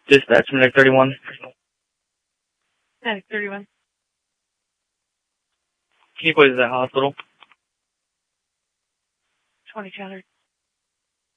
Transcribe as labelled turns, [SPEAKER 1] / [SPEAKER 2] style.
[SPEAKER 1] Dispatch, Medic 31.
[SPEAKER 2] Medic 31.
[SPEAKER 1] Can you put it at the hospital?
[SPEAKER 2] 20 counter